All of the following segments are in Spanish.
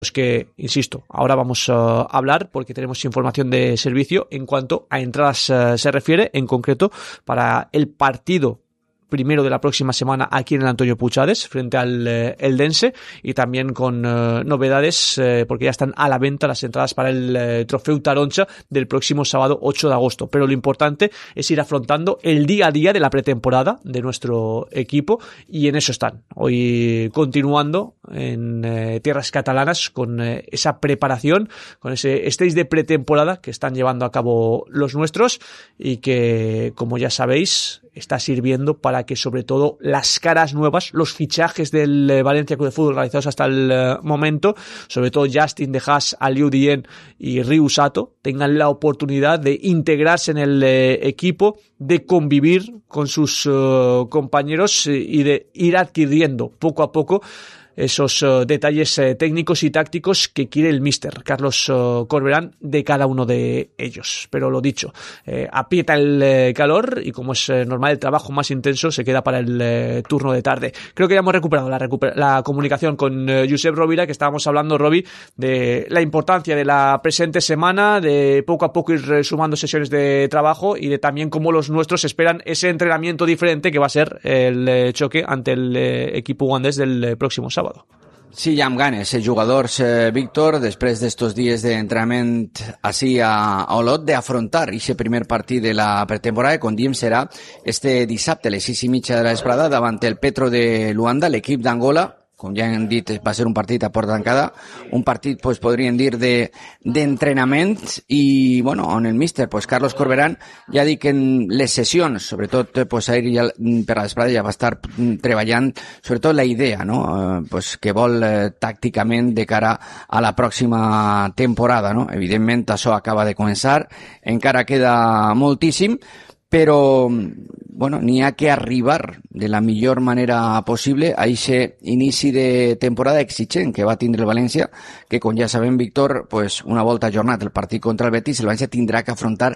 Es que, insisto, ahora vamos a hablar porque tenemos información de servicio en cuanto a entradas se refiere, en concreto para el partido primero de la próxima semana aquí en el Antonio Puchades frente al Eldense, y también con novedades porque ya están a la venta las entradas para el Trofeu Taroncha del próximo sábado 8 de agosto. Pero lo importante es ir afrontando el día a día de la pretemporada de nuestro equipo, y en eso están hoy continuando en tierras catalanas con esa preparación, con ese stage de pretemporada que están llevando a cabo los nuestros, y que, como ya sabéis, está sirviendo para que sobre todo las caras nuevas, los fichajes del Valencia Club de Fútbol realizados hasta el momento, sobre todo Justin De Haas, Aliou Dien y Ryu Sato, tengan la oportunidad de integrarse en el equipo, de convivir con sus compañeros y de ir adquiriendo poco a poco esos detalles técnicos y tácticos que quiere el míster Carlos Corberán de cada uno de ellos. Pero lo dicho, aprieta el calor y, como es normal, el trabajo más intenso se queda para el turno de tarde. Creo que ya hemos recuperado la comunicación con Josep Rovira, que estábamos hablando, Robi, de la importancia de la presente semana, de poco a poco ir sumando sesiones de trabajo y de también cómo los nuestros esperan ese entrenamiento diferente que va a ser el choque ante el equipo ugandés del próximo sábado. Sí, ja amb ganes, jugadors, Víctor, després d'estos dies d'entrenament així a Olot, d'afrontar aquest primer partit de la pretemporada, com diem, serà este dissabte a les 6:30 de la vesprada davant el Petro de Luanda, l'equip d'Angola. Com ja hem dit, va ser un partit a porta tancada, un partit, pues, podríem dir, d'entrenament, i, bueno, on el míster, pues, Carlos Corberán, ja dic, en les sessions, sobretot, pues, ahir ja, per la vesprada ja va estar treballant, sobretot la idea, no?, pues, que vol tàcticament de cara a la pròxima temporada, no? Evidentment, això acaba de començar, encara queda moltíssim, però, bueno, n'hi ha que arribar de la millor manera possible a aquest inici de temporada exigent que va tindre el València, que, com ja sabem, Víctor, pues, una volta ajornat el partit contra el Betis, el València tindrà que afrontar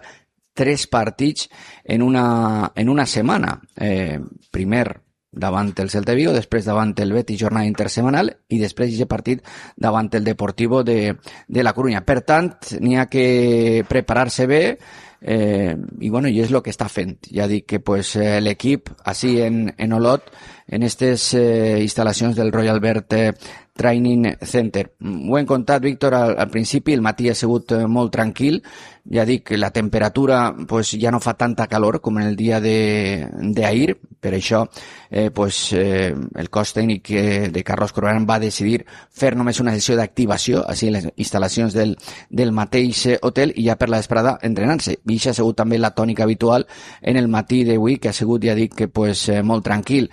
3 partits en una setmana. Primer davant el Celta de Vigo, després davant el Betis, jornada intersemanal, i després aquest partit davant el Deportivo de la Coruña. Per tant, n'hi ha que preparar-se bé, i, bueno, i és el que està fent. Ja dic que, pues, l'equip així en Olot, en aquestes instal·lacions del Royal Albert Training Center. Ho hem contat, Víctor, al principi, el matí ha sigut molt tranquil. Ja dic que la temperatura, pues, ja no fa tanta calor com en el dia d'ahir, per això pues, el cos tècnic de Carlos Corberán va decidir fer només una sessió d'activació així en les instal·lacions del mateix hotel, i ja per la vesprada entrenant-se. I això ha sigut també la tònica habitual en el matí d'avui, que ha sigut, ja dic, que, pues, molt tranquil.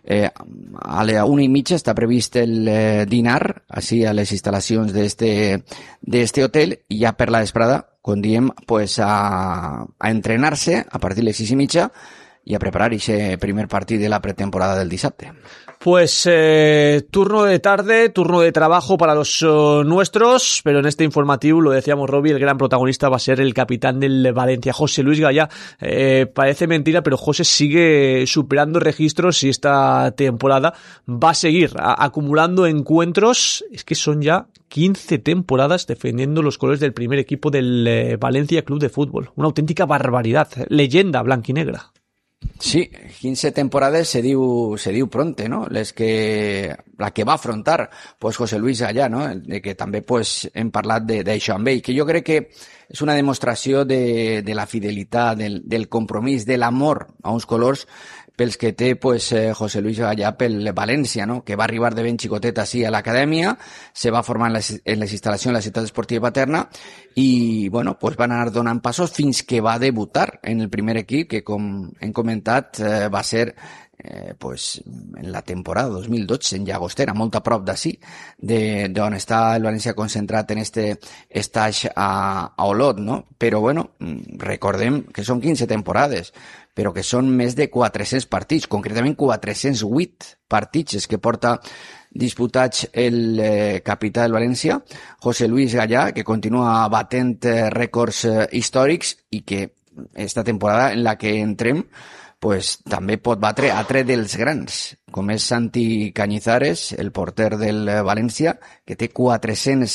A la 1:30 està previst el dinar així a les instal·lacions d'este hotel, i ja per la vesprada, com diem, pues, a entrenar-se a partir de les 6:30 y a preparar ese primer partido de la pretemporada del dissabte. Pues turno de tarde, turno de trabajo para los nuestros, pero en este informativo, lo decíamos, Robbie, el gran protagonista va a ser el capitán del Valencia, José Luis Gallá. Parece mentira, pero José sigue superando registros y esta temporada va a seguir acumulando encuentros. Es que son ya 15 temporadas defendiendo los colores del primer equipo del Valencia Club de Fútbol. Una auténtica barbaridad. Leyenda blanquinegra. Sí, 15 temporades se diu pronte, no? La que va afrontar, pues, José Luis Gallá, no? De que també, pues, hem parlat d'això amb ell, que jo crec que és una demostració de la fidelitat, del compromís, de l'amor a uns colors pels que té, pues, José Luis Gallá pel València, no? Que va arribar de ben xicotet així a l'acadèmia, se va formar en les instal·lacions de la ciutat esportiva Paterna i, bueno, pues van anar donant passos fins que va debutar en el primer equip, que, com hem comentat, va ser pues, en la temporada 2012 en Llagostera, molt a prop d'ací, d'on està el València concentrat en este estatge a Olot, no? Però, bueno, recordem que són 15 temporades, però que són més de 400 partits, concretament 408 partits que porta disputats el capità del València, José Luis Gallá, que continua batent rècords històrics i que esta temporada en la que entrem pues també pot batre altre dels grans, com és Santi Cañizares, el porter del València, que té